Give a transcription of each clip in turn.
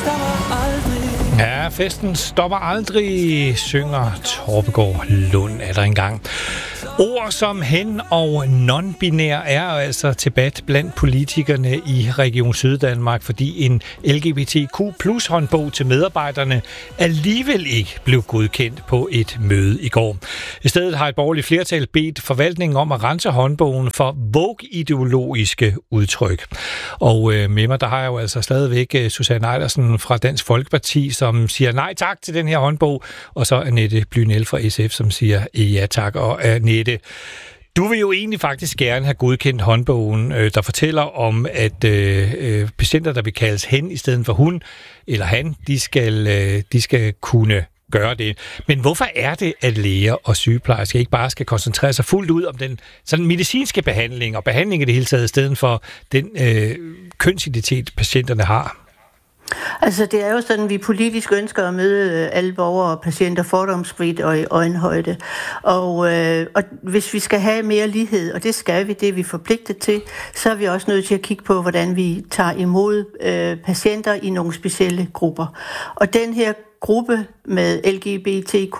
stopper aldrig. Ja, festen stopper aldrig, synger Torpegaard Lund er der engang. Ord som hen og non-binær er altså til debat blandt politikerne i Region Syddanmark, fordi en LGBTQ+ håndbog til medarbejderne alligevel ikke blev godkendt på et møde i går. I stedet har et borgerligt flertal bedt forvaltningen om at rense håndbogen for woke-ideologiske udtryk. Og med mig, der har jeg jo altså stadigvæk Susanne Eilersen fra Dansk Folkeparti, som siger nej tak til den her håndbog, og så Annette Blynel fra SF, som siger ja tak. Og Annette, du vil jo egentlig faktisk gerne have godkendt håndbogen, der fortæller om, at patienter, der vil kaldes hen i stedet for hun eller han, de skal kunne gøre det. Men hvorfor er det, at læger og sygeplejersker ikke bare skal koncentrere sig fuldt ud om den sådan medicinske behandling og behandling i det hele taget, i stedet for den kønsidentitet, patienterne har? Altså det er jo sådan, at vi politisk ønsker at møde alle borgere og patienter fordomsfrit og i øjenhøjde. Og hvis vi skal have mere lighed, og det skal vi, det er vi forpligtet til, så er vi også nødt til at kigge på, hvordan vi tager imod patienter i nogle specielle grupper. Og den her gruppe med LGBTQ+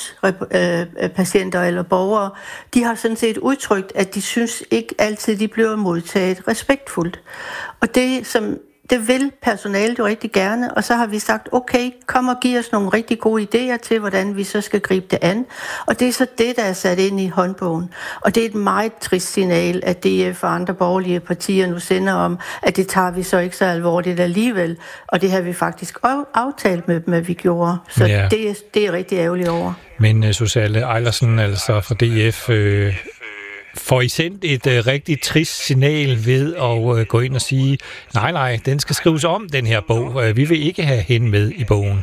patienter eller borgere, de har sådan set udtrykt, at de synes ikke altid, de bliver modtaget respektfuldt. Og det vil personalet jo rigtig gerne, og så har vi sagt, okay, kom og giv os nogle rigtig gode idéer til, hvordan vi så skal gribe det an. Og det er så det, der er sat ind i håndbogen. Og det er et meget trist signal, at DF og andre borgerlige partier nu sender om, at det tager vi så ikke så alvorligt alligevel. Og det har vi faktisk aftalt med dem, at vi gjorde. Så ja. Det er rigtig ærgerligt over. Men Susanne Eilersen, altså fra DF, får I sendt et rigtig trist signal ved at gå ind og sige, nej, den skal skrives om, den her bog. Vi vil ikke have hende med i bogen.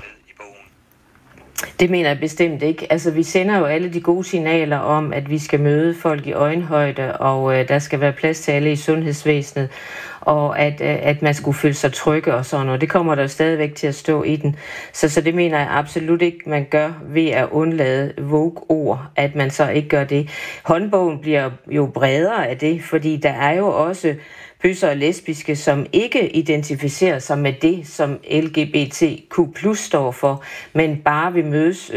Det mener jeg bestemt ikke. Altså, vi sender jo alle de gode signaler om, at vi skal møde folk i øjenhøjde, og der skal være plads til alle i sundhedsvæsenet, og at man skulle føle sig trygge og sådan noget. Det kommer der jo stadigvæk til at stå i den. Så det mener jeg absolut ikke, man gør ved at undlade woke-ord, at man så ikke gør det. Håndbogen bliver jo bredere af det, fordi der er jo også bøsser og lesbiske, som ikke identificerer sig med det, som LGBTQ+ står for, men bare vil mødes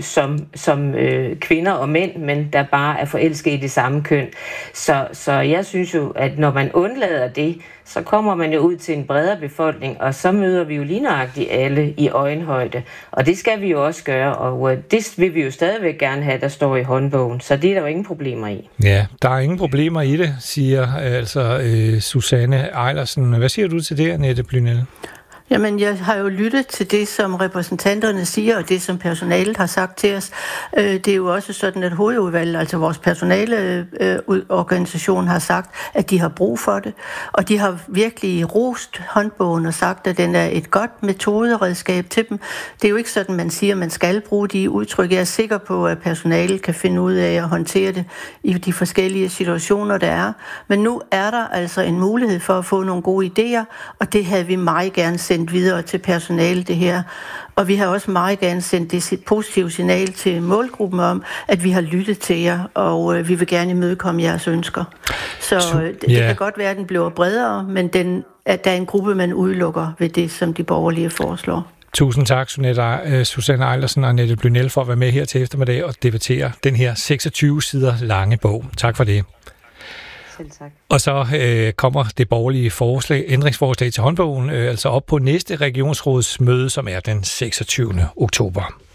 som kvinder og mænd, men der bare er forelsket i det samme køn. Så jeg synes jo, at når man undlader det, så kommer man jo ud til en bredere befolkning, og så møder vi jo lige nøjagtigt alle i øjenhøjde. Og det skal vi jo også gøre, og det vil vi jo stadigvæk gerne have, der står i håndbogen. Så det er der jo ingen problemer i. Ja, der er ingen problemer i det, siger altså Susanne Eilersen. Hvad siger du til det, Annette Blynel? Jamen, jeg har jo lyttet til det, som repræsentanterne siger, og det, som personalet har sagt til os. Det er jo også sådan, at hovedudvalget, altså vores personaleorganisation, har sagt, at de har brug for det. Og de har virkelig rost håndbogen og sagt, at den er et godt metoderedskab til dem. Det er jo ikke sådan, man siger, at man skal bruge de udtryk. Jeg er sikker på, at personalet kan finde ud af at håndtere det i de forskellige situationer, der er. Men nu er der altså en mulighed for at få nogle gode idéer, og det havde vi meget gerne sendt videre til personalet det her. Og vi har også meget gerne sendt det positive signal til målgruppen om, at vi har lyttet til jer, og vi vil gerne imødekomme jeres ønsker. Så det kan godt være, at den bliver bredere, men at der er en gruppe, man udelukker ved det, som de borgerlige foreslår. Tusind tak, Susanne Eilersen og Annette Blynel, for at være med her til eftermiddag og debattere den her 26 sider lange bog. Tak for det. Tak. Og så kommer det borgerlige ændringsforslag til håndbogen altså op på næste regionsrådsmøde, som er den 26. oktober.